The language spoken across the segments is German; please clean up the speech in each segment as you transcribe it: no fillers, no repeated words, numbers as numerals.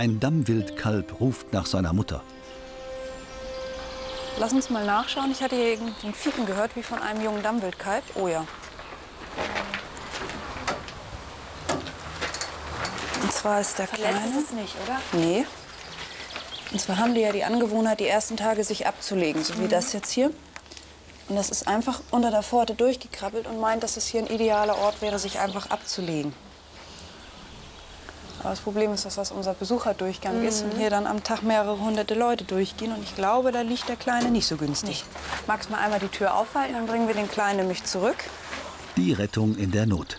Ein Dammwildkalb ruft nach seiner Mutter. Lass uns mal nachschauen. Ich hatte hier irgendein Fiepen gehört, wie von einem jungen Dammwildkalb. Oh ja. Und zwar ist der Kleine... Verletzt ist es nicht, oder? Nee. Und zwar haben die ja die Angewohnheit, die ersten Tage sich abzulegen, so wie das jetzt hier. Und das ist einfach unter der Pforte durchgekrabbelt und meint, dass es hier ein idealer Ort wäre, sich einfach abzulegen. Aber das Problem ist, dass das unser Besucherdurchgang ist und hier dann am Tag mehrere hunderte Leute durchgehen. Und ich glaube, da liegt der Kleine nicht so günstig. Magst du mal einmal die Tür aufhalten, dann bringen wir den Kleinen nämlich zurück. Die Rettung in der Not.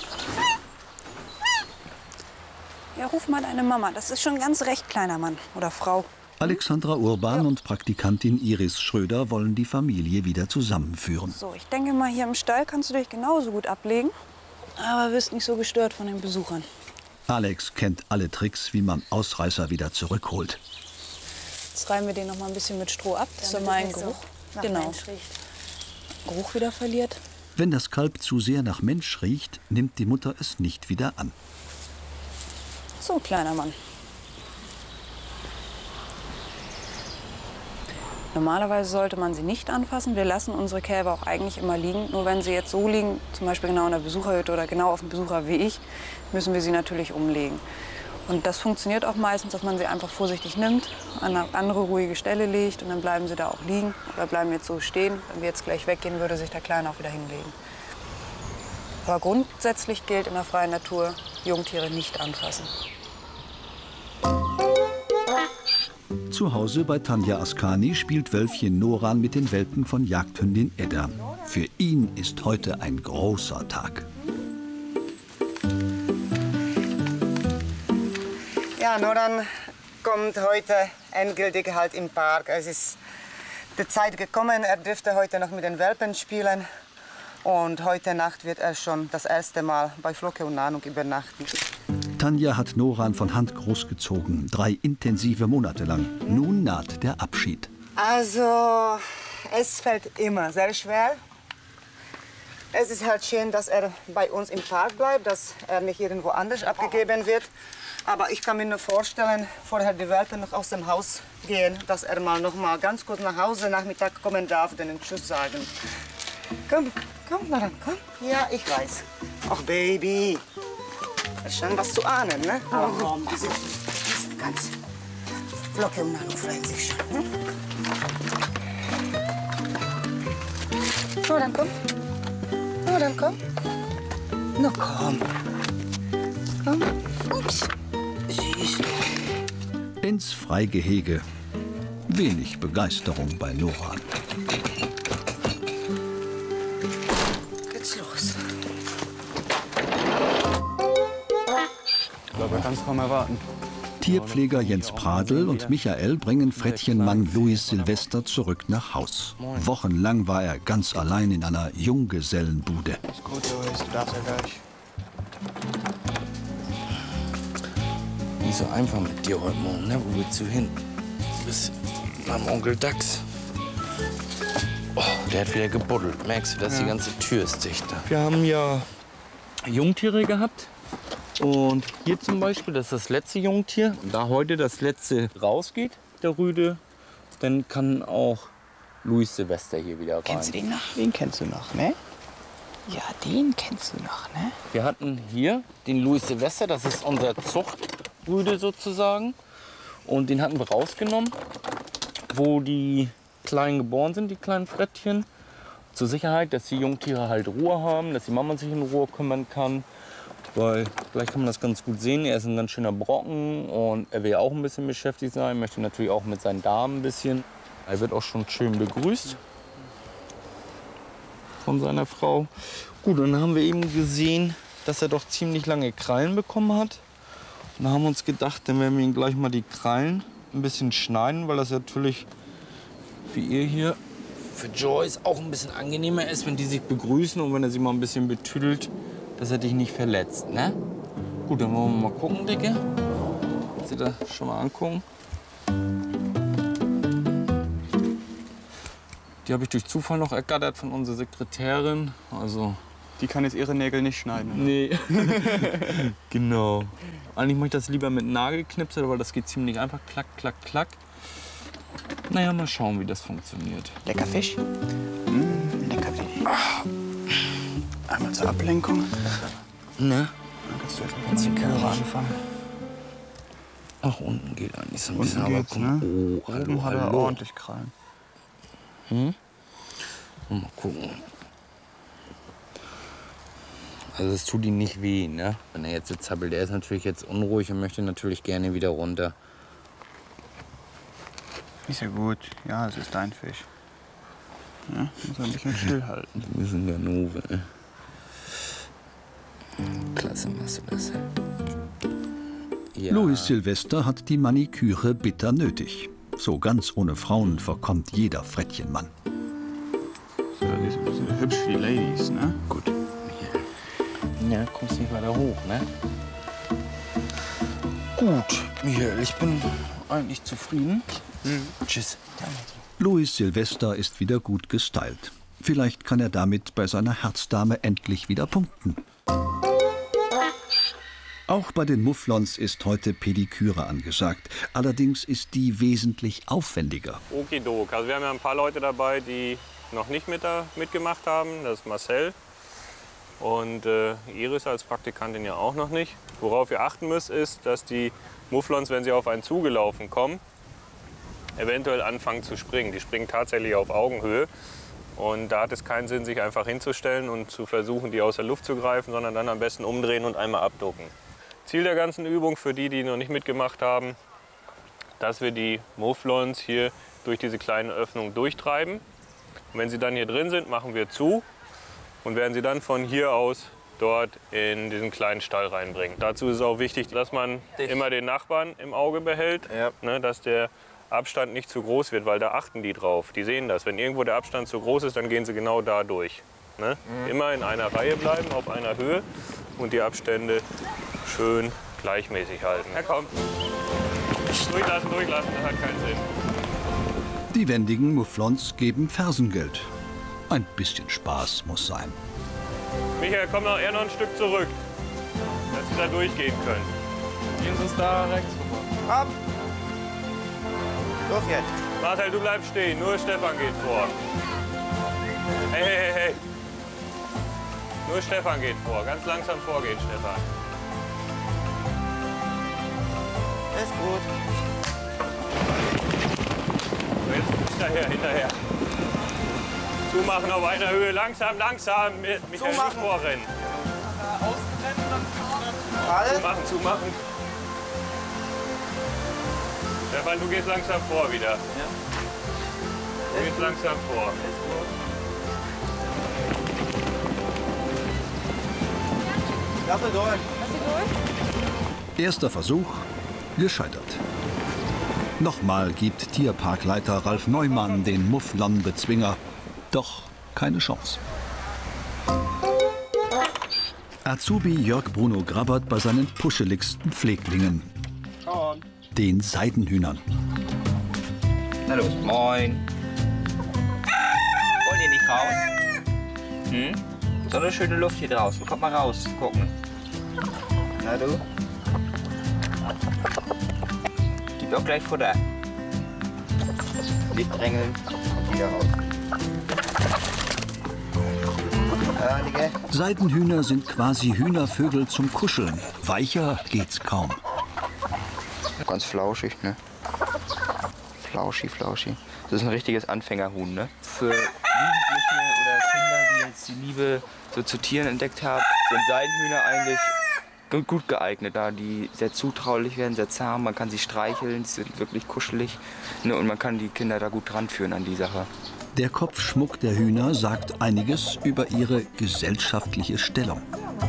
Ja, ruf mal deine Mama. Das ist schon ein ganz recht kleiner Mann oder Frau. Alexandra Urban und Praktikantin Iris Schröder wollen die Familie wieder zusammenführen. So, ich denke mal, hier im Stall kannst du dich genauso gut ablegen. Aber wirst nicht so gestört von den Besuchern. Alex kennt alle Tricks, wie man Ausreißer wieder zurückholt. Jetzt reiben wir den noch mal ein bisschen mit Stroh ab, dass er mal einen Geruch, Geruch wieder verliert. Wenn das Kalb zu sehr nach Mensch riecht, nimmt die Mutter es nicht wieder an. So, kleiner Mann. Normalerweise sollte man sie nicht anfassen. Wir lassen unsere Kälber auch eigentlich immer liegen. Nur wenn sie jetzt so liegen, zum Beispiel genau in der Besucherhütte oder genau auf dem Besucher wie ich, müssen wir sie natürlich umlegen. Und das funktioniert auch meistens, dass man sie einfach vorsichtig nimmt, an eine andere ruhige Stelle legt und dann bleiben sie da auch liegen oder bleiben jetzt so stehen. Wenn wir jetzt gleich weggehen, würde sich der Kleine auch wieder hinlegen. Aber grundsätzlich gilt in der freien Natur, Jungtiere nicht anfassen. Zu Hause bei Tanja Askani spielt Wölfchen Noran mit den Welpen von Jagdhündin Edda. Für ihn ist heute ein großer Tag. Ja, Noran kommt heute endgültig halt im Park. Es ist die Zeit gekommen, er dürfte heute noch mit den Welpen spielen. Und heute Nacht wird er schon das erste Mal bei Flocke und Nanuk übernachten. Tanja hat Noran von Hand großgezogen, 3 intensive Monate lang. Nun naht der Abschied. Also, es fällt immer sehr schwer. Es ist halt schön, dass er bei uns im Park bleibt, dass er nicht irgendwo anders abgegeben wird. Aber ich kann mir nur vorstellen, vorher die Welpen noch aus dem Haus gehen, dass er noch mal ganz kurz nach Hause Nachmittag kommen darf und einen Tschüss sagen. Komm, komm, Noran, komm. Ja, ich weiß. Ach, Baby. Das ist schon was zu ahnen, ne? Aber die sind ganz Flocke und Nanuk freuen sich schon. Hm? So, dann komm. So, dann komm. Na komm. Komm. Ups. Siehst du. Ins Freigehege. Wenig Begeisterung bei Noran. Geht's los. Ich glaube, er kann es kaum erwarten. Tierpfleger Jens Pradl und Michael bringen Frettchenmann Louis Silvester zurück nach Haus. Wochenlang war er ganz allein in einer Junggesellenbude. Ist gut, Louis, du darfst ja gleich. Nicht so einfach mit dir heute Morgen, ne? Wo willst du hin? Du bist beim Onkel Dax. Oh, der hat wieder gebuddelt. Merkst du, dass die ganze Tür ist dicht. Wir haben ja Jungtiere gehabt. Und hier zum Beispiel, das ist das letzte Jungtier. Da heute das letzte rausgeht, der Rüde, dann kann auch Louis Silvester hier wieder rein. Kennst du den noch? Den kennst du noch, ne? Ja, den kennst du noch, ne? Wir hatten hier den Louis Silvester, das ist unser Zuchtrüde sozusagen. Und den hatten wir rausgenommen, wo die Kleinen geboren sind, die kleinen Frettchen. Zur Sicherheit, dass die Jungtiere halt Ruhe haben, dass die Mama sich in Ruhe kümmern kann. Weil, vielleicht kann man das ganz gut sehen, er ist ein ganz schöner Brocken und er will auch ein bisschen beschäftigt sein, möchte natürlich auch mit seinen Damen ein bisschen. Er wird auch schon schön begrüßt von seiner Frau. Gut, und dann haben wir eben gesehen, dass er doch ziemlich lange Krallen bekommen hat. Und da haben wir uns gedacht, dann werden wir ihm gleich mal die Krallen ein bisschen schneiden, weil das natürlich für ihr hier, für Joyce auch ein bisschen angenehmer ist, wenn die sich begrüßen und wenn er sie mal ein bisschen betüdelt, dass er dich nicht verletzt, ne? Gut, dann wollen wir mal gucken, Dicke. Sie da schon mal angucken. Die habe ich durch Zufall noch ergattert von unserer Sekretärin. Also Die kann jetzt ihre Nägel nicht schneiden. Nee. Genau. Eigentlich mache ich das lieber mit Nagelknipsel, aber das geht ziemlich einfach. Klack, klack, klack. Naja, mal schauen, wie das funktioniert. Lecker Fisch. Lecker Fisch. Einmal zur Ablenkung. Ne? Dann kannst du erstmal mit den Chöre anfangen. Ach, unten geht eigentlich so ein bisschen. Unten Aber geht's, guck ne? mal. Oh, Oben hat er ordentlich Krallen. Mal gucken. Also es tut ihm nicht weh, ne? Wenn er jetzt zappelt. Der ist natürlich jetzt unruhig und möchte natürlich gerne wieder runter. Ist ja gut. Ja, es ist dein Fisch. Ja, muss ein bisschen stillhalten. Wir sind Ganove, ne? Klasse machst du das. Ja. Louis Silvester hat die Maniküre bitter nötig. So ganz ohne Frauen verkommt jeder Frettchenmann. So, die sind ein bisschen hübsch wie Ladies, ne? Gut. Ja, kommst nicht weiter hoch, ne? Gut, Michael, ich bin eigentlich zufrieden. Tschüss. Louis Silvester ist wieder gut gestylt. Vielleicht kann er damit bei seiner Herzdame endlich wieder punkten. Auch bei den Mufflons ist heute Pediküre angesagt. Allerdings ist die wesentlich aufwendiger. Okidok. Also wir haben ja ein paar Leute dabei, die noch nicht mitgemacht haben. Das ist Marcel und Iris als Praktikantin ja auch noch nicht. Worauf ihr achten müsst, ist, dass die Mufflons, wenn sie auf einen zugelaufen kommen, eventuell anfangen zu springen. Die springen tatsächlich auf Augenhöhe. Und da hat es keinen Sinn, sich einfach hinzustellen und zu versuchen, die aus der Luft zu greifen, sondern dann am besten umdrehen und einmal abducken. Ziel der ganzen Übung für die, die noch nicht mitgemacht haben, dass wir die Mufflons hier durch diese kleine Öffnung durchtreiben. Und wenn sie dann hier drin sind, machen wir zu und werden sie dann von hier aus dort in diesen kleinen Stall reinbringen. Dazu ist es auch wichtig, dass man immer den Nachbarn im Auge behält, ne, dass der Abstand nicht zu groß wird, weil da achten die drauf. Die sehen das. Wenn irgendwo der Abstand zu groß ist, dann gehen sie genau da durch. Ne? Immer in einer Reihe bleiben, auf einer Höhe und die Abstände schön gleichmäßig halten. Ja, komm. Durchlassen, durchlassen, das hat keinen Sinn. Die wendigen Mufflons geben Fersengeld. Ein bisschen Spaß muss sein. Michael, komm noch eher noch ein Stück zurück, dass wir da durchgehen können. Gehen Sie es da rechts rüber. Komm! Los jetzt! Marcel, du bleibst stehen, nur Stefan geht vor. Hey, hey, hey, hey. Nur Stefan geht vor, ganz langsam vorgehen, Stefan. Ist gut. So, jetzt hinterher, hinterher. Zumachen auf einer Höhe, langsam, langsam. Michael, nicht vorrennen. Zumachen, zumachen. Stefan, du gehst langsam vor wieder. Ja. Du gehst langsam vor. Lass sie durch. Erster Versuch gescheitert. Nochmal gibt Tierparkleiter Ralf Neumann den Mufflon-Bezwinger. Doch keine Chance. Azubi Jörg Bruno grabbert bei seinen puscheligsten Pfleglingen, den Seidenhühnern. Na los, moin. Wollt ihr nicht raus? Hm? So eine schöne Luft hier draußen. Kommt mal raus, gucken. Na du? Gib auch gleich Futter. Nicht drängeln. Wieder raus. Seidenhühner sind quasi Hühnervögel zum Kuscheln. Weicher geht's kaum. Ganz flauschig, ne? Flauschi, flauschi. Das ist ein richtiges Anfängerhuhn, ne? Für Jugendliche oder Kinder, die jetzt die Liebe so zu Tieren entdeckt haben, sind Seidenhühner eigentlich gut geeignet, da die sehr zutraulich werden, sehr zahm. Man kann sie streicheln, sie sind wirklich kuschelig, ne? Und man kann die Kinder da gut ranführen an die Sache. Der Kopfschmuck der Hühner sagt einiges über ihre gesellschaftliche Stellung.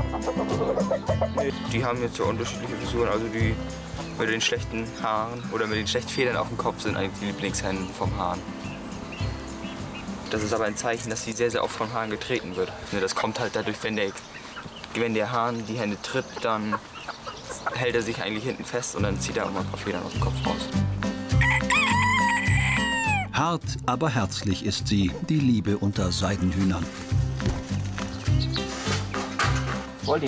Die haben jetzt so unterschiedliche Frisuren, also die mit den schlechten Haaren oder mit den schlechten Federn auf dem Kopf sind eigentlich die Lieblingshennen vom Hahn. Das ist aber ein Zeichen, dass sie sehr, sehr oft vom Hahn getreten wird. Das kommt halt dadurch, wenn der Hahn die Hände tritt, dann hält er sich eigentlich hinten fest und dann zieht er auch mal ein paar Federn aus dem Kopf raus. Hart, aber herzlich ist sie, die Liebe unter Seidenhühnern.